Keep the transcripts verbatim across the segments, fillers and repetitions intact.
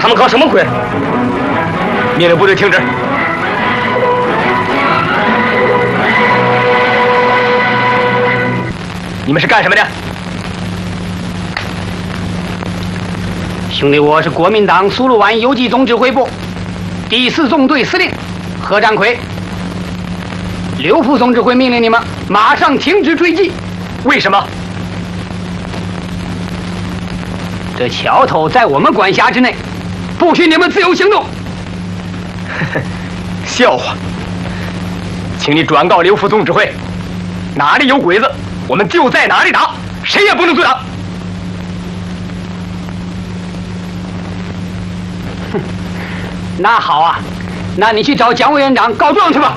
他们搞什么鬼？命令部队停止！你们是干什么的？ 兄弟，我是国民党苏鲁湾游击总指挥部第四纵队司令何占奎。刘副总指挥命令你们马上停止追击。 为什么？ 这桥头在我们管辖之内，不许你们自由行动。 笑话！请你转告刘副总指挥，哪里有鬼子，我们就在哪里打，谁也不能阻挡。 哼，那好啊，那你去找蒋委员长告状去吧。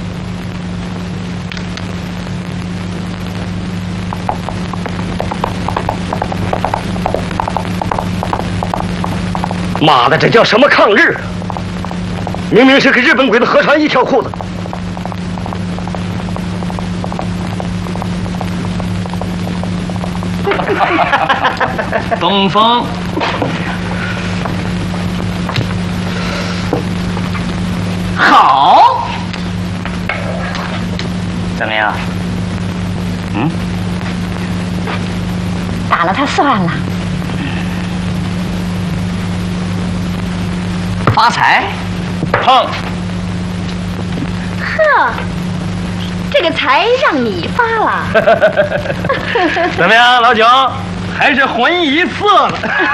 妈的，这叫什么抗日？明明是给日本鬼子合穿一条裤子。 东风， 好， 怎么样？嗯， 打了他算了。 发财， 胖。 呵，这个财让你发了。 怎么样，老九？还是混一次了。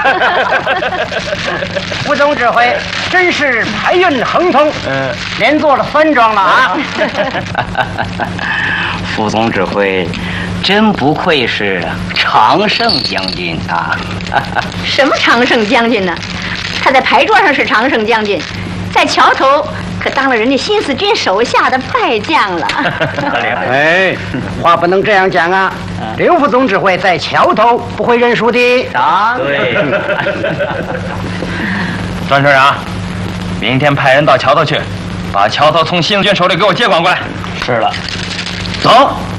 副总指挥真是财运亨通， 嗯， 连做了三桩了啊。 副总指挥真不愧是常胜将军啊。 什么常胜将军呢？他在牌桌上是常胜将军，在桥头可当了人家新四军手下的败将了。 哎，话不能这样讲啊！刘副总指挥在桥头不会认输的。 啊，对。 张社长，明天派人到桥头去，把桥头从新四军手里给我接管过来。 是了， 走。